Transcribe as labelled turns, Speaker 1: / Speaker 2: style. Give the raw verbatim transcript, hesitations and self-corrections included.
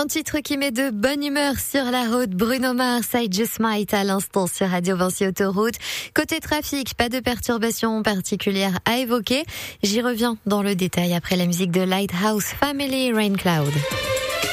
Speaker 1: titre qui met de bonne humeur sur la route. Bruno Mars, I Just Might à l'instant sur Radio Vinci Autoroute. Côté trafic, pas de perturbations particulières à évoquer. J'y reviens dans le détail après la musique de Lighthouse Family Rain Cloud.